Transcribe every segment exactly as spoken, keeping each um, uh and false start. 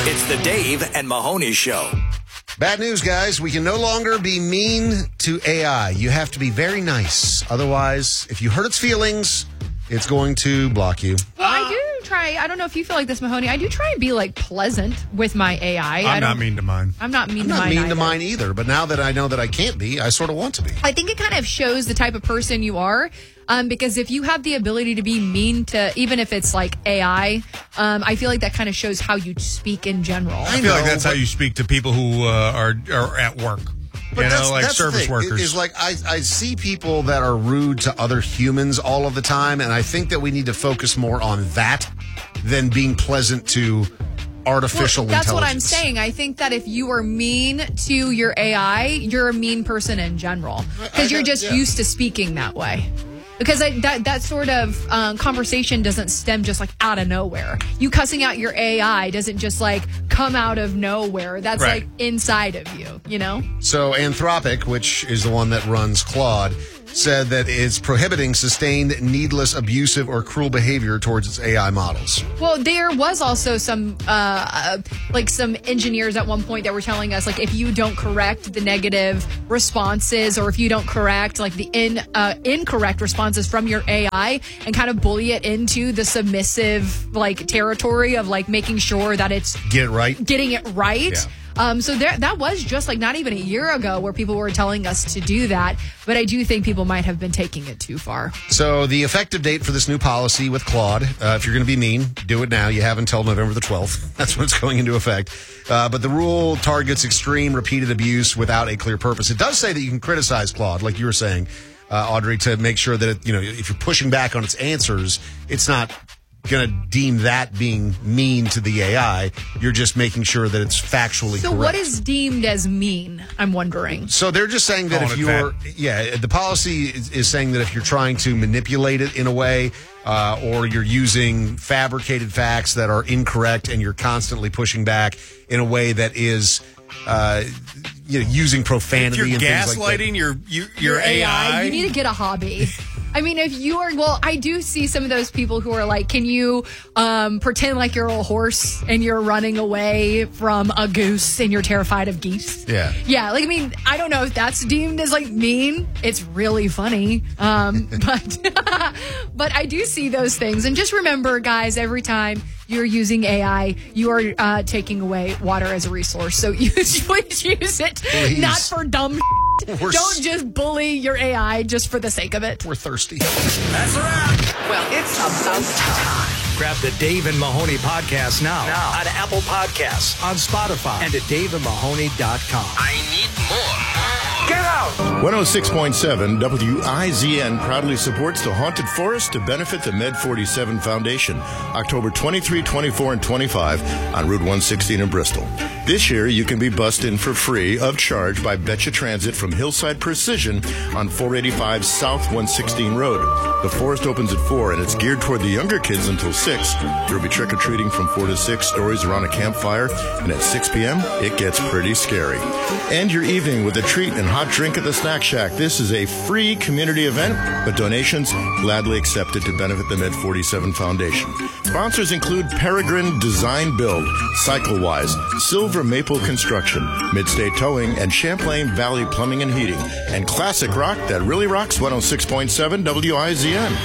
It's the Dave and Mahoney Show. Bad news, guys. We can no longer be mean to A I. You have to be very nice. Otherwise, if you hurt its feelings, it's going to block you. Well, I do try. I don't know if you feel like this, Mahoney. I do try and be like pleasant with my A I. I'm I not mean to mine. I'm not mean I'm to not mine. mean either. to mine either, but now that I know that I can't be, I sort of want to be. I think it kind of shows the type of person you are. Um, because if you have the ability to be mean to, even if it's like A I, um, I feel like that kind of shows how you speak in general. I feel like that's how you speak to people who uh, are are at work. But you that's, know, like that's the service thing, workers. Is like I, I see people that are rude to other humans all of the time, and I think that we need to focus more on that than being pleasant to artificial well, that's intelligence. what I'm saying. I think that if you are mean to your A I, you're a mean person in general because you're just yeah. used to speaking that way. Because I, that that sort of um, conversation doesn't stem just like out of nowhere. You cussing out your A I doesn't just like come out of nowhere. That's Right. like inside of you, you know? So Anthropic, which is the one that runs Claude, said that it's prohibiting sustained, needless, abusive, or cruel behavior towards its A I models. Well, there was also some, uh, uh, like some engineers at one point that were telling us, like, if you don't correct the negative responses or if you don't correct, like, the in, uh, incorrect responses from your A I and kind of bully it into the submissive, like, territory of, like, making sure that it's Get it right? getting it right. Yeah. Um, so there, that was just like not even a year ago where people were telling us to do that. But I do think people might have been taking it too far. So the effective date for this new policy with Claude, uh, if you're going to be mean, do it now. You have until November the twelfth. That's when it's going into effect. Uh, but the rule targets extreme, repeated abuse without a clear purpose. It does say that you can criticize Claude, like you were saying, uh, Audrey, to make sure that, it, you know, if you're pushing back on its answers, it's not going to deem that being mean to the A I. You're just making sure that it's factually So correct. what is deemed as mean? I'm wondering. So they're just saying that Calling if it you're, yeah, the policy is, is saying that if you're trying to manipulate it in a way, uh, or you're using fabricated facts that are incorrect and you're constantly pushing back in a way that is, uh, you know, using profanity if you're and things like that. gaslighting your, your your A I, you need to get a hobby. I mean, if you are, well, I do see some of those people who are like, can you um, pretend like you're a horse and you're running away from a goose and you're terrified of geese? Yeah. Yeah. Like, I mean, I don't know if that's deemed as like mean. It's really funny. Um, but, but I do see those things. And just remember, guys, every time you're using A I, you are uh, taking away water as a resource. So use, please use it, Please. not for dumb We're Don't s- just bully your A I just for the sake of it. We're thirsty. That's a wrap. Well, it's about time. Grab the Dave and Mahoney podcast now, now. on Apple Podcasts, on Spotify, and at dave and mahoney dot com. I need more. Get out. one oh six point seven W I Z N proudly supports the Haunted Forest to benefit the Med forty-seven Foundation, October twenty-third, twenty-fourth, and twenty-fifth on Route one sixteen in Bristol. This year, you can be bussed in for free of charge by Betcha Transit from Hillside Precision on four eighty-five South one sixteen Road. The forest opens at four, and it's geared toward the younger kids until six. There will be trick-or-treating from four to six, stories around a campfire, and at six p.m., it gets pretty scary. End your evening with a treat and hot drink at the Snack Shack. This is a free community event, but donations gladly accepted to benefit the Med forty-seven Foundation. Sponsors include Peregrine Design Build, CycleWise, Silver Maple Construction, Midstate Towing, and Champlain Valley Plumbing and Heating, and Classic Rock that really rocks one oh six point seven W I Z N.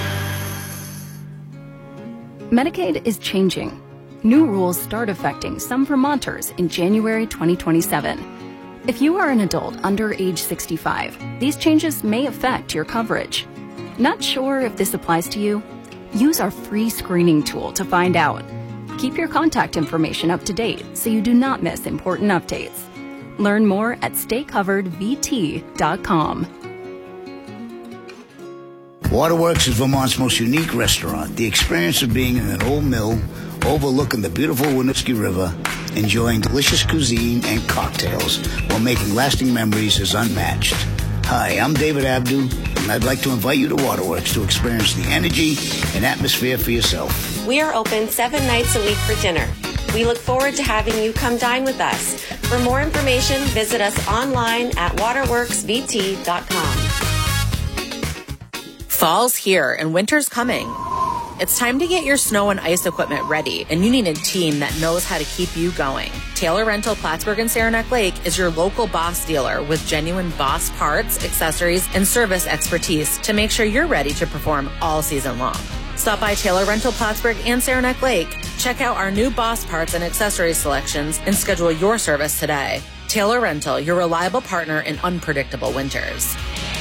Medicaid is changing. New rules start affecting some Vermonters in January twenty twenty-seven. If you are an adult under age sixty-five, these changes may affect your coverage. Not sure if this applies to you? Use our free screening tool to find out. Keep your contact information up to date so you do not miss important updates. Learn more at stay covered v t dot com. Waterworks is Vermont's most unique restaurant. The experience of being in an old mill overlooking the beautiful Winooski River, enjoying delicious cuisine and cocktails while making lasting memories is unmatched. Hi, I'm David Abdu, and I'd like to invite you to Waterworks to experience the energy and atmosphere for yourself. We are open seven nights a week for dinner. We look forward to having you come dine with us. For more information, visit us online at waterworks v t dot com. Fall's here and winter's coming. It's time to get your snow and ice equipment ready, and you need a team that knows how to keep you going. Taylor Rental Plattsburgh and Saranac Lake is your local Boss dealer with genuine Boss parts, accessories, and service expertise to make sure you're ready to perform all season long. Stop by Taylor Rental Plattsburgh and Saranac Lake, check out our new Boss parts and accessories selections, and schedule your service today. Taylor Rental, your reliable partner in unpredictable winters.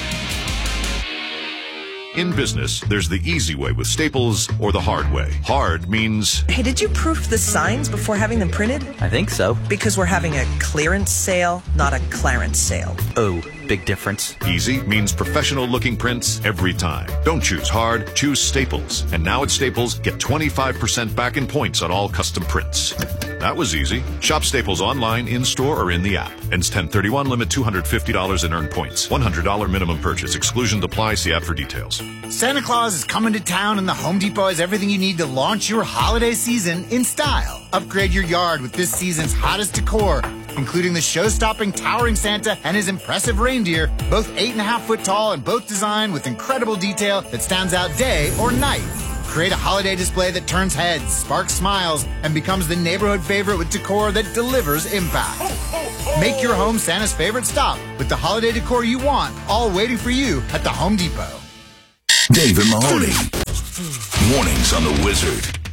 In business, there's the easy way with Staples or the hard way. Hard means... Hey, did you proof the signs before having them printed? I think so. Because we're having a clearance sale, not a Clarence sale. Oh, big difference. Easy means professional-looking prints every time. Don't choose hard, choose Staples. And now at Staples, get twenty-five percent back in points on all custom prints. That was easy. Shop Staples online, in-store, or in the app. Ends ten thirty-one, limit two hundred fifty dollars in earned points. one hundred dollars minimum purchase. Exclusions apply. See app for details. Santa Claus is coming to town, and the Home Depot has everything you need to launch your holiday season in style. Upgrade your yard with this season's hottest decor, including the show-stopping towering Santa and his impressive reindeer, both eight and a half foot tall and both designed with incredible detail that stands out day or night. Create a holiday display that turns heads, sparks smiles, and becomes the neighborhood favorite with decor that delivers impact. Make your home Santa's favorite stop with the holiday decor you want, all waiting for you at the Home Depot. Dave and Mahoney. Mornings on the Wizard.